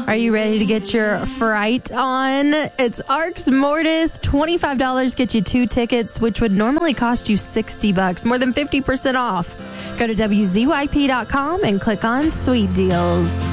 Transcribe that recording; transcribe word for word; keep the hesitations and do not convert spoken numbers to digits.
Are you ready to get your fright on? It's Arx Mortis. twenty-five dollars gets you two tickets, which would normally cost you sixty bucks, more than fifty percent off. Go to W Z Y P dot com and click on Sweet Deals.